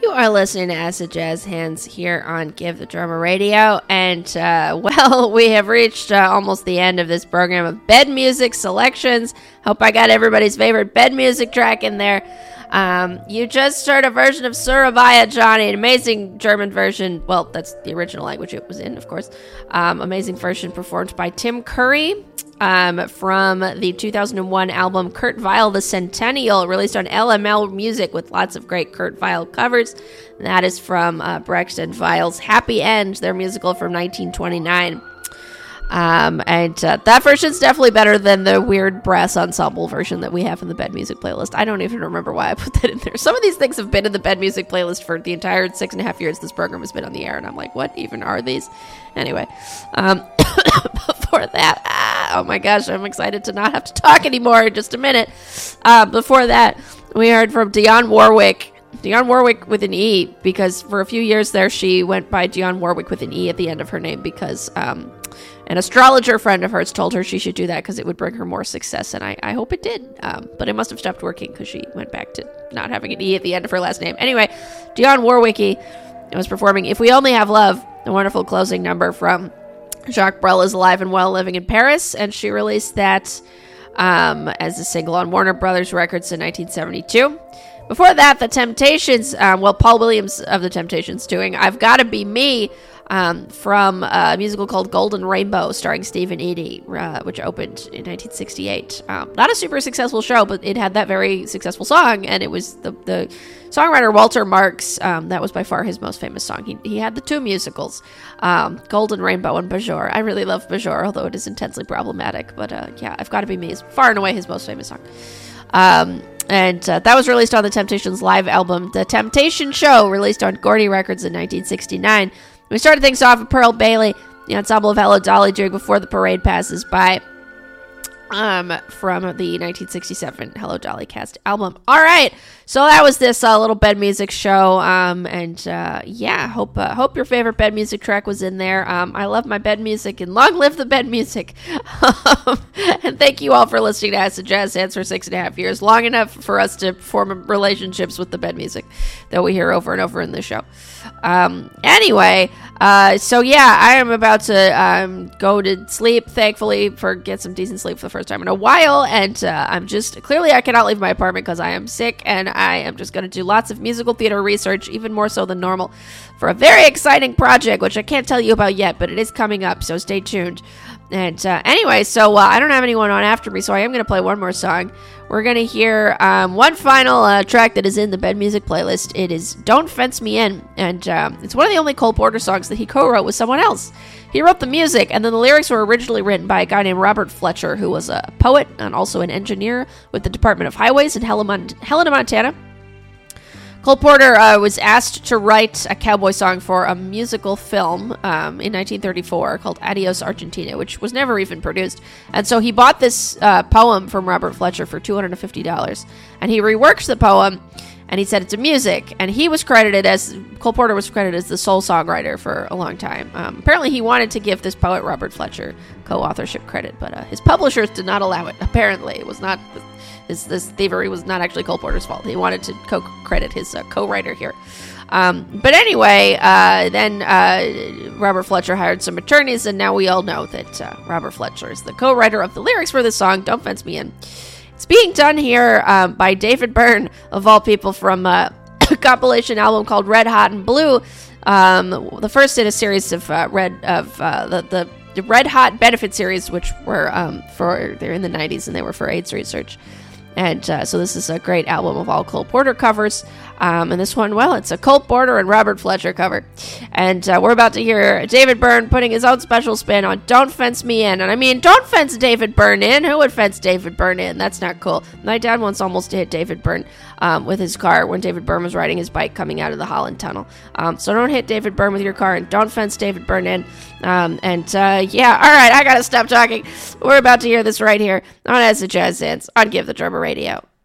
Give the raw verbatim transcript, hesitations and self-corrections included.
You are listening to Acid Jazz Hands here on Give the Drummer Radio, and, uh, well, we have reached uh, almost the end of this program of bed music selections. Hope I got everybody's favorite bed music track in there. Um, you just heard a version of Surabaya Johnny, an amazing German version. Well, that's the original language it was in, of course. Um, amazing version performed by Tim Curry. Um, from the two thousand one album Kurt Weill, The Centennial, released on L M L Music with lots of great Kurt Weill covers. And that is from uh, Brecht and Weill's Happy End, their musical from nineteen twenty-nine. Um, and uh, that version's definitely better than the weird brass ensemble version that we have in the bed music playlist. I don't even remember why I put that in there. Some of these things have been in the bed music playlist for the entire six and a half years this program has been on the air, and I'm like, what even are these? Anyway, um, before that, ah, oh my gosh, I'm excited to not have to talk anymore in just a minute. Uh, before that, we heard from Dionne Warwick. Dionne Warwick with an E, because for a few years there, she went by Dionne Warwick with an E at the end of her name because um, an astrologer friend of hers told her she should do that because it would bring her more success, and I, I hope it did. Um, but it must have stopped working because she went back to not having an E at the end of her last name. Anyway, Dionne Warwick was performing If We Only Have Love, a wonderful closing number from Jacques Brel is Alive and Well Living in Paris, and she released that um, as a single on Warner Brothers Records in nineteen seventy-two. Before that, The Temptations, um, well, Paul Williams of The Temptations doing I've Gotta Be Me um, from a musical called Golden Rainbow starring Stephen Eady, uh, which opened in nineteen sixty-eight. Um, not a super successful show, but it had that very successful song, and it was the, the songwriter Walter Marks. Um, that was by far his most famous song. He, he had the two musicals, um, Golden Rainbow and Bajor. I really love Bajor, although it is intensely problematic, but uh, yeah, I've Gotta Be Me is far and away his most famous song. Um... And uh, that was released on the Temptations' live album, The Temptation Show, released on Gordy Records in nineteen sixty-nine. We started things off with Pearl Bailey, the ensemble of Hello Dolly doing Before the Parade Passes By, um, from the nineteen sixty-seven Hello Dolly cast album. All right, so that was this uh, little bed music show, um, and uh, yeah, hope uh, hope your favorite bed music track was in there. Um, I love my bed music, and long live the bed music. um, and thank you all for listening to Acid Jazz Hands for six and a half years, long enough for us to form relationships with the bed music that we hear over and over in this show. Um, anyway, uh, so yeah, I am about to um, go to sleep, thankfully, for get some decent sleep for the first time in a while, and uh, I'm just, clearly I cannot leave my apartment because I am sick, and I am just going to do lots of musical theater research, even more so than normal, for a very exciting project, which I can't tell you about yet, but it is coming up, so stay tuned. And uh, anyway, so uh, I don't have anyone on after me, so I am going to play one more song. We're going to hear um, one final uh, track that is in the bed music playlist. It is Don't Fence Me In, and um, it's one of the only Cole Porter songs that he co-wrote with someone else. He wrote the music, and then the lyrics were originally written by a guy named Robert Fletcher, who was a poet and also an engineer with the Department of Highways in Helena, Montana. Cole Porter uh, was asked to write a cowboy song for a musical film um, in nineteen thirty-four called Adios Argentina, which was never even produced. And so he bought this uh, poem from Robert Fletcher for two hundred fifty dollars. And he reworked the poem, and he said it's a music. And he was credited as, Cole Porter was credited as the sole songwriter for a long time. Um, apparently he wanted to give this poet Robert Fletcher co-authorship credit, but uh, his publishers did not allow it. Apparently it was not... This, this thievery was not actually Cole Porter's fault. He wanted to co-credit his uh, co-writer here. Um, but anyway, uh, then uh, Robert Fletcher hired some attorneys, and now we all know that uh, Robert Fletcher is the co-writer of the lyrics for this song, Don't Fence Me In. It's being done here um, by David Byrne, of all people, from uh, a compilation album called Red, Hot, and Blue. Um, the first in a series of uh, Red of uh, the, the the Red Hot benefit series, which were um, for they're in the nineties, and they were for AIDS research. And uh, so this is a great album of all Cole Porter covers. Um, and this one, well, it's a Cole Porter and Robert Fletcher cover. And uh, we're about to hear David Byrne putting his own special spin on Don't Fence Me In. And I mean, don't fence David Byrne in. Who would fence David Byrne in? That's not cool. My dad once almost hit David Byrne um, with his car when David Byrne was riding his bike coming out of the Holland Tunnel. Um, so don't hit David Byrne with your car, and don't fence David Byrne in. Um, and uh, yeah, all right, I gotta stop talking. We're about to hear this right here on Acid Jazz Hands on Give the Drummer Radio.